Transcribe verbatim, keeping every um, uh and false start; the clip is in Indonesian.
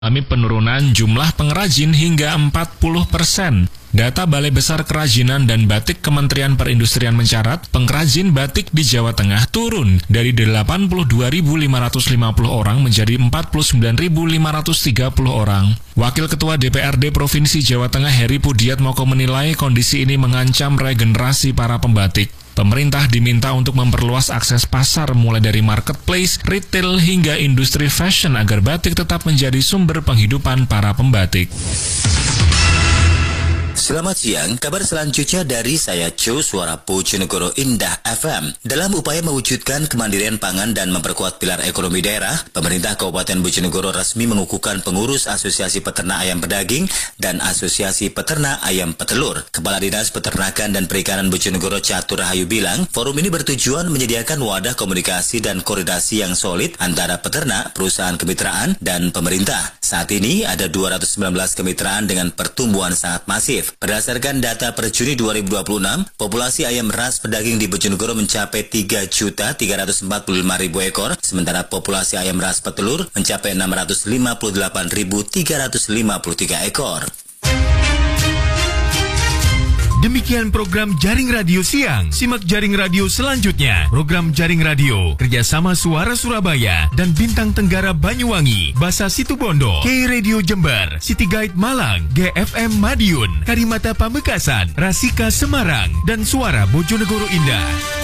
mengalami penurunan jumlah pengrajin hingga empat puluh persen. Data Balai Besar Kerajinan dan Batik Kementerian Perindustrian mencatat pengrajin batik di Jawa Tengah turun dari delapan puluh dua ribu lima ratus lima puluh orang menjadi empat puluh sembilan ribu lima ratus tiga puluh orang. Wakil Ketua D P R D Provinsi Jawa Tengah Heri Pudiatmoko menilai kondisi ini mengancam regenerasi para pembatik. Pemerintah diminta untuk memperluas akses pasar mulai dari marketplace, retail, hingga industri fashion agar batik tetap menjadi sumber penghidupan para pembatik. Selamat siang, kabar selanjutnya dari saya Cho, Suara Bojonegoro Indah F M. Dalam upaya mewujudkan kemandirian pangan dan memperkuat pilar ekonomi daerah, pemerintah Kabupaten Bojonegoro resmi mengukuhkan pengurus Asosiasi Peternak Ayam Pedaging dan Asosiasi Peternak Ayam Petelur. Kepala Dinas Peternakan dan Perikanan Bojonegoro Catur Rahayu bilang, forum ini bertujuan menyediakan wadah komunikasi dan koordinasi yang solid antara peternak, perusahaan kemitraan, dan pemerintah. Saat ini ada dua ratus sembilan belas kemitraan dengan pertumbuhan sangat masif. Berdasarkan data per Juni dua ribu dua puluh enam, populasi ayam ras pedaging di Bojonegoro mencapai tiga juta tiga ratus empat puluh lima ribu ekor, sementara populasi ayam ras petelur mencapai enam ratus lima puluh delapan ribu tiga ratus lima puluh tiga ekor. Demikian program Jaring Radio Siang. Simak Jaring Radio selanjutnya. Program Jaring Radio kerjasama Suara Surabaya dan Bintang Tenggara Banyuwangi, Basa Situbondo, K Radio Jember, City Guide Malang, G F M Madiun, Karimata Pamekasan, Rasika Semarang, dan Suara Bojonegoro Indah.